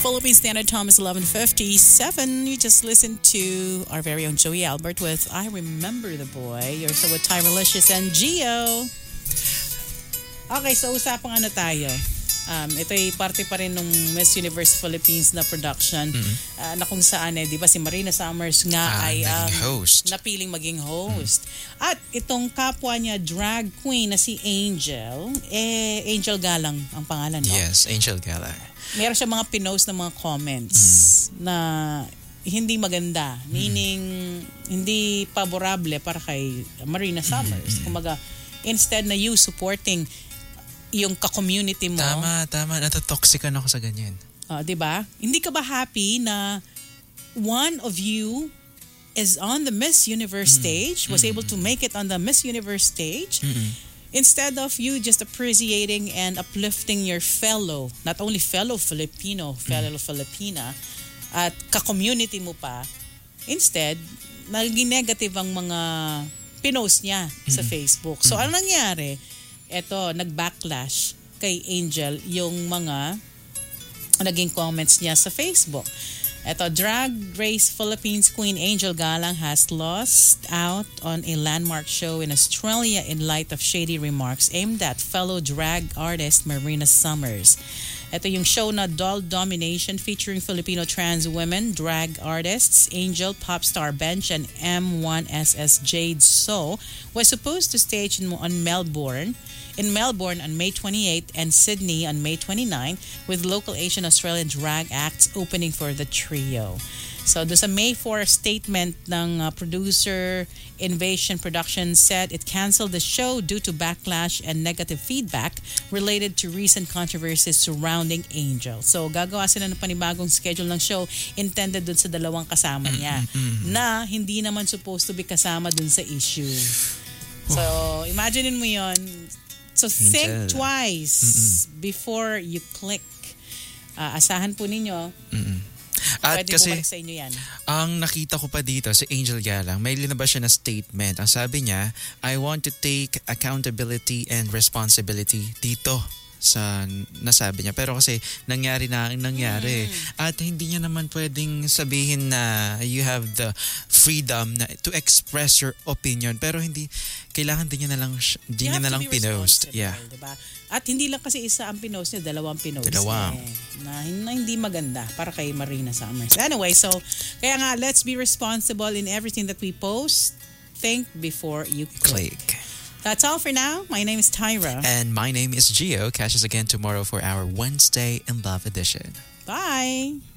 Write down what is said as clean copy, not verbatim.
Philippine Standard Time is 11:57. You just listened to our very own Joey Albert with I Remember the Boy. You're so with Tyralicious and Gio. Okay, so usapang ano tayo? Ito'y parte pa rin ng Miss Universe Philippines na production na kung saan di ba si Marina Summers nga ay napiling maging host. At itong kapwa niya drag queen na si Angel, Angel Galang ang pangalan, no? Yes, Angel Galang. Meron siya mga pinost na mga comments na hindi maganda, meaning hindi favorable para kay Marina Summers. Kumaga, instead na you supporting yung ka-community mo. Tama. Natatoxican ako sa ganyan. Diba? Hindi ka ba happy na one of you is on the Miss Universe stage, was able to make it on the Miss Universe stage, instead of you just appreciating and uplifting your fellow, not only fellow Filipino, fellow Filipina, at ka-community mo pa, instead, naging negative ang mga pinost niya sa Facebook. So, ano nangyari? Eto, nag-backlash kay Angel yung mga naging comments niya sa Facebook. Eto, Drag Race Philippines Queen Angel Galang has lost out on a landmark show in Australia in light of shady remarks aimed at fellow drag artist Marina Summers. Ito yung show na Doll Domination featuring Filipino trans women, drag artists, Angel, pop star Bench, and M1SS Jade So was supposed to stage in Melbourne on May 28 and Sydney on May 29 with local Asian Australian drag acts opening for the trio. So doon sa May 4 statement ng producer Invasion Productions said it canceled the show due to backlash and negative feedback related to recent controversies surrounding Angel. So gagawa sila ng panibagong schedule ng show intended dun sa dalawang kasama niya na hindi naman supposed to be kasama dun sa issue. So imaginein mo yon. So think twice before you click. Asahan po ninyo. At pwede kasi, bumalik sa inyo yan. Ang nakita ko pa dito si Angel Galang, may linabas siya na statement. Ang sabi niya, I want to take accountability and responsibility dito sa nasabi niya. Pero kasi nangyari na ang nangyari. At hindi niya naman pwedeng sabihin na you have the freedom na to express your opinion. Pero hindi, kailangan din niya na lang pinost. Yeah. Diba? At hindi lang kasi isa ang pinost niya, dalawang pinost. Na hindi maganda para kay Marina Summers. Anyway, so kaya nga, let's be responsible in everything that we post. Think before you click. That's all for now. My name is Tyra. And my name is Gio. Catch us again tomorrow for our Wednesday in Love edition. Bye!